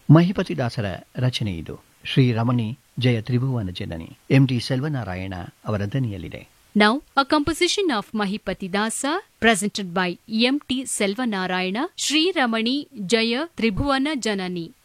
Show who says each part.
Speaker 1: ಮಹಿಪತಿದಾಸರ ರಚನೆ ಇದು. ಶ್ರೀರಮಣಿ ಜಯ ತ್ರಿಭುವನ ಜನನಿ ಎಂ.ಟಿ. ಸೆಲ್ವನಾರಾಯಣ ಅವರ ದನಿಯಲ್ಲಿದೆ.
Speaker 2: Now, a composition of Mahipati Dasa, presented by M.T. Selvanarayana, Sri Ramani Jaya Tribhuvana Janani.